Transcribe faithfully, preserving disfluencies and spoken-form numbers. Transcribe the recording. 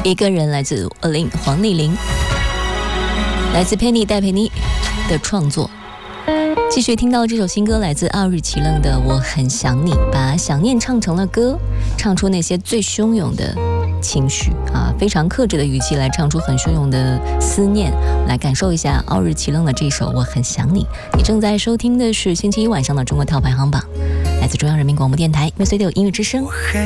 一个人来自二零黄丽玲，来自 Penny 戴佩妮的创作。继续听到这首新歌，来自奥日奇楞的《我很想你》，把想念唱成了歌，唱出那些最汹涌的情绪啊，非常克制的语气来唱出很汹涌的思念，来感受一下奥日奇楞的这首《我很想你》。你正在收听的是星期一晚上的中国跳排行榜，来自中央人民广播电台 Music Radio 音乐之声。